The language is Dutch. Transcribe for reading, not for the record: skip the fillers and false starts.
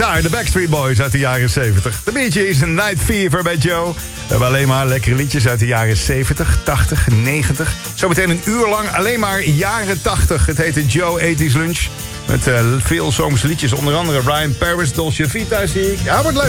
elkaar, de Backstreet Boys uit de jaren 70. De Bee Gees en Night Fever bij Joe. We hebben alleen maar lekkere liedjes uit de jaren 70, 80, 90. Zometeen een uur lang alleen maar jaren 80. Het heet de Joe 80s Lunch. Met veel zomerse liedjes, onder andere Ryan Paris, Dolce Vita zie ik. Ja, wordt leuk.